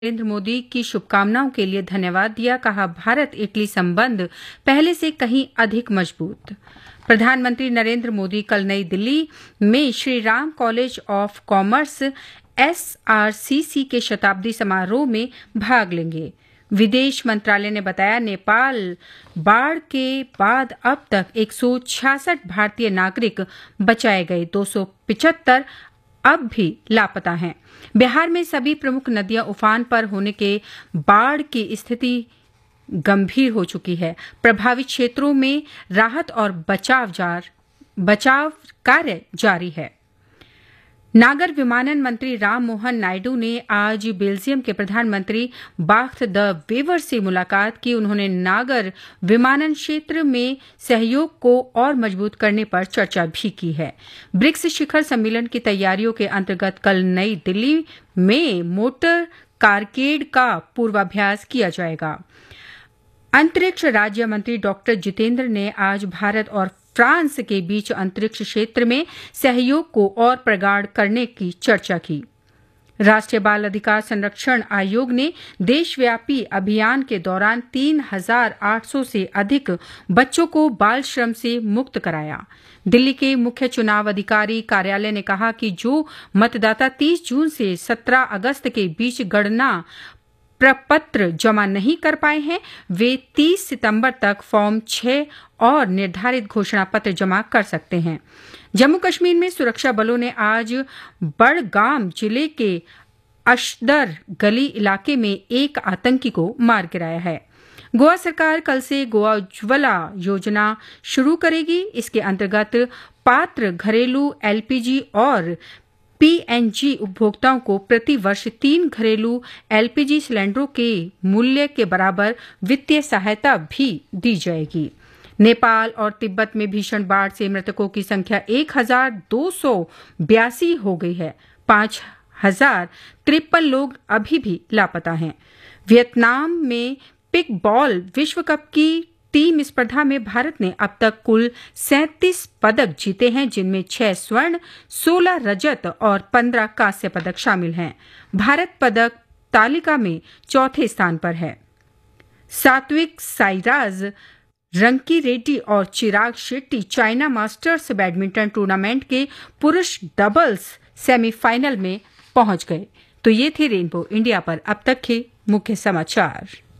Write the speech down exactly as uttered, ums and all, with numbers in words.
नरेंद्र मोदी की शुभकामनाओं के लिए धन्यवाद दिया। कहा, भारत इटली संबंध पहले से कहीं अधिक मजबूत। प्रधानमंत्री नरेंद्र मोदी कल नई दिल्ली में Shri Ram college of commerce S R C सी के शताब्दी समारोह में भाग लेंगे। विदेश मंत्रालय ने बताया, नेपाल बाढ़ के बाद अब तक एक सौ छियासठ भारतीय नागरिक बचाए गए, दो सौ पिचहत्तर अब भी लापता हैं। बिहार में सभी प्रमुख नदियां उफान पर होने के बाढ़ की स्थिति गंभीर हो चुकी है। प्रभावित क्षेत्रों में राहत और बचाव जार बचाव कार्य जारी है। नागर विमानन मंत्री राम मोहन नायडू ने आज बेल्जियम के प्रधानमंत्री बाख्त द वेवर से मुलाकात की। उन्होंने नागर विमानन क्षेत्र में सहयोग को और मजबूत करने पर चर्चा भी की है। ब्रिक्स शिखर सम्मेलन की तैयारियों के अंतर्गत कल नई दिल्ली में मोटर कारकेड का पूर्वाभ्यास किया जाएगा। अंतरिक्ष राज्य मंत्री डॉक्टर जितेंद्र ने आज भारत और फ्रांस के बीच अंतरिक्ष क्षेत्र में सहयोग को और प्रगाढ़ करने की चर्चा की। राष्ट्रीय बाल अधिकार संरक्षण आयोग ने देशव्यापी अभियान के दौरान तीन हजार आठ सौ से अधिक बच्चों को बाल श्रम से मुक्त कराया। दिल्ली के मुख्य चुनाव अधिकारी कार्यालय ने कहा कि जो मतदाता तीस जून से सत्रह अगस्त के बीच गणना प्रपत्र जमा नहीं कर पाए हैं, वे तीस सितंबर तक फॉर्म छह और निर्धारित घोषणा पत्र जमा कर सकते हैं। जम्मू कश्मीर में सुरक्षा बलों ने आज बड़गाम जिले के अशदर गली इलाके में एक आतंकी को मार गिराया है। गोवा सरकार कल से गोवा उज्ज्वला योजना शुरू करेगी। इसके अंतर्गत पात्र घरेलू एल पी जी और पी एन जी उपभोक्ताओं को प्रति वर्ष तीन घरेलू एल पी जी सिलेंडरों के मूल्य के बराबर वित्तीय सहायता भी दी जाएगी। नेपाल और तिब्बत में भीषण बाढ़ से मृतकों की संख्या एक हजार दो सौ बयासी हो गई है। पांच हजार तिरपन लोग अभी भी लापता हैं। वियतनाम में पिक बॉल विश्व कप की टीम स्पर्धा में भारत ने अब तक कुल सैंतीस पदक जीते हैं, जिनमें छह स्वर्ण, सोलह रजत और पंद्रह कांस्य पदक शामिल हैं। भारत पदक तालिका में चौथे स्थान पर है। सात्विक साईराज रंकी रेड्डी और Chirag Shetty China masters badminton tournament के पुरुष डबल्स सेमीफाइनल में पहुंच गए। तो ये थे रेनबो इंडिया पर अब तक के मुख्य समाचार।